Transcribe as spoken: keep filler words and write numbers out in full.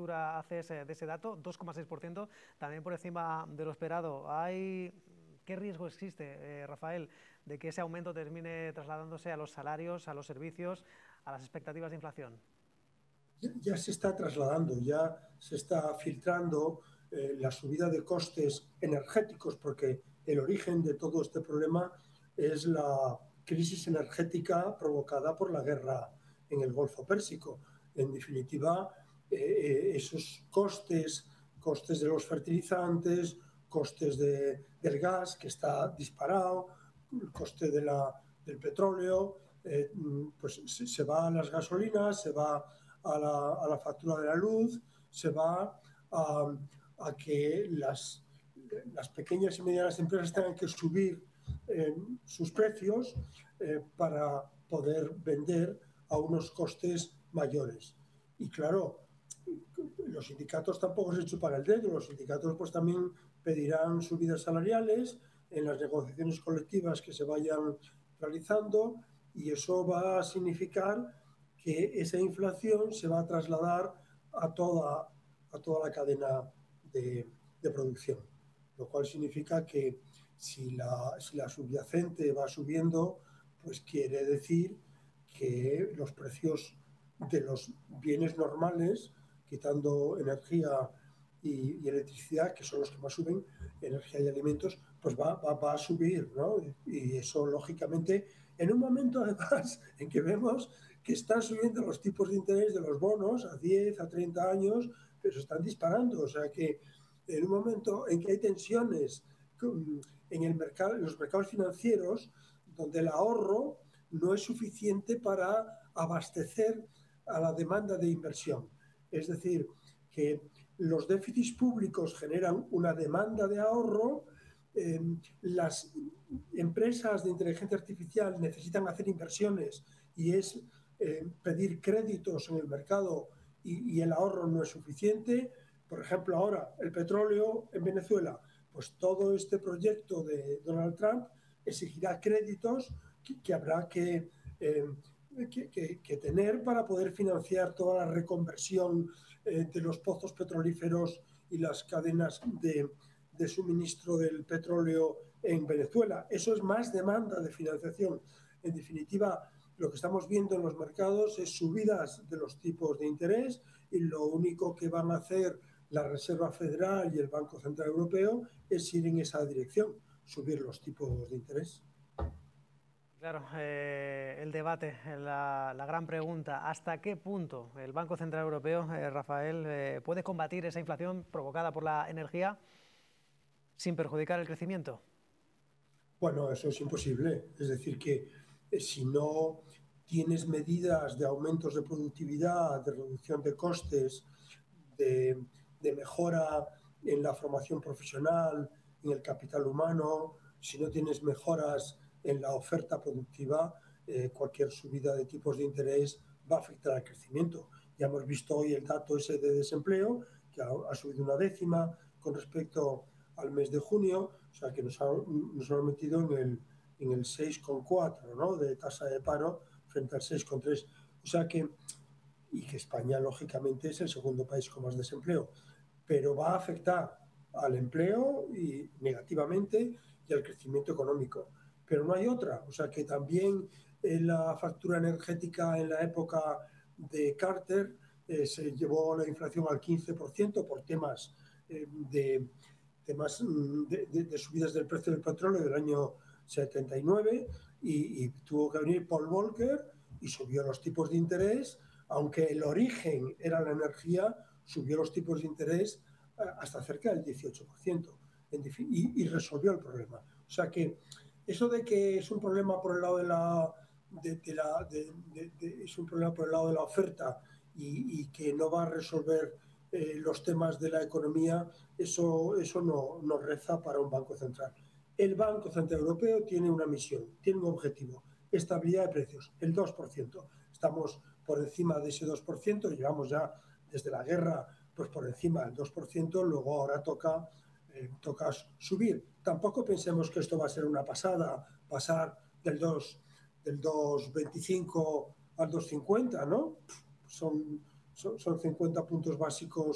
lectura haces de ese dato? dos coma seis por ciento, también por encima de lo esperado. ¿Hay, qué riesgo existe, eh, Rafael, de que ese aumento termine trasladándose a los salarios, a los servicios, a las expectativas de inflación? Ya, ya se está trasladando, ya se está filtrando eh, la subida de costes energéticos, porque el origen de todo este problema es la crisis energética provocada por la guerra en el Golfo Pérsico. En definitiva, eh, esos costes, costes de los fertilizantes, costes de, del gas, que está disparado, el coste de la, del petróleo, eh, pues se, se va a las gasolinas, se va a la, a la factura de la luz, se va a, a que las, las pequeñas y medianas empresas tengan que subir eh, sus precios eh, para poder vender a unos costes mayores. Y claro, los sindicatos tampoco se chupan el dedo, los sindicatos pues también pedirán subidas salariales en las negociaciones colectivas que se vayan realizando, y eso va a significar que esa inflación se va a trasladar a toda, a toda la cadena de, de producción, lo cual significa que si la, si la subyacente va subiendo, pues quiere decir que los precios de los bienes normales, quitando energía y, y electricidad, que son los que más suben, energía y alimentos, pues va, va, va a subir, ¿no? Y eso, lógicamente, en un momento además en que vemos que están subiendo los tipos de interés de los bonos a diez, a treinta años, pero se están disparando. O sea que en un momento en que hay tensiones en, el mercado, en los mercados financieros, donde el ahorro no es suficiente para abastecer a la demanda de inversión. Es decir, que los déficits públicos generan una demanda de ahorro, eh, las empresas de inteligencia artificial necesitan hacer inversiones y es eh, pedir créditos en el mercado y, y el ahorro no es suficiente. Por ejemplo, ahora el petróleo en Venezuela, pues todo este proyecto de Donald Trump exigirá créditos que, que habrá que, eh, que, que, que tener para poder financiar toda la reconversión eh, de los pozos petrolíferos y las cadenas de, de suministro del petróleo en Venezuela. Eso es más demanda de financiación. En definitiva, lo que estamos viendo en los mercados es subidas de los tipos de interés, y lo único que van a hacer la Reserva Federal y el Banco Central Europeo es ir en esa dirección, subir los tipos de interés. Claro, eh, el debate, la, la gran pregunta, ¿hasta qué punto el Banco Central Europeo, eh, Rafael, eh, puede combatir esa inflación provocada por la energía sin perjudicar el crecimiento? Bueno, eso es imposible. Es decir, que eh, si no tienes medidas de aumentos de productividad, de reducción de costes, de, de mejora en la formación profesional, en el capital humano, si no tienes mejoras en la oferta productiva, eh, cualquier subida de tipos de interés va a afectar al crecimiento. Ya hemos visto hoy el dato ese de desempleo, que ha, ha subido una décima con respecto al mes de junio, o sea que nos, ha, nos han metido en el, en el seis coma cuatro, ¿no?, de tasa de paro frente al seis coma tres. O sea que, y que España, lógicamente, es el segundo país con más desempleo, pero va a afectar al empleo y negativamente y al crecimiento económico. Pero no hay otra. O sea que también en la factura energética en la época de Carter eh, se llevó la inflación al quince por ciento por temas eh, de, temas de, de, de subidas del precio del petróleo del año setenta y nueve, y, y tuvo que venir Paul Volcker y subió los tipos de interés, aunque el origen era la energía, subió los tipos de interés hasta cerca del dieciocho por ciento y, y resolvió el problema. O sea que eso de que es un problema por el lado de la, de, de la de, de, de, es un problema por el lado de la oferta y, y que no va a resolver eh, los temas de la economía, eso, eso no, no reza para un banco central. El Banco Central Europeo tiene una misión, tiene un objetivo: estabilidad de precios, el dos por ciento. Estamos por encima de ese dos por ciento, llevamos ya desde la guerra pues por encima del dos por ciento, luego ahora toca, eh, toca subir. Tampoco pensemos que esto va a ser una pasada, pasar del dos, del dos coma veinticinco al dos coma cincuenta, ¿no? Son, son, son cincuenta puntos básicos